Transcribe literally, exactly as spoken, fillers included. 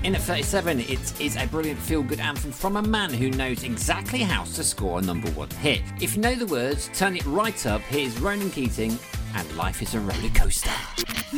In at thirty-seven, it is a brilliant feel-good anthem from a man who knows exactly how to score a number one hit. If you know the words, turn it right up. Here's Ronan Keating and Life is a Roller Coaster.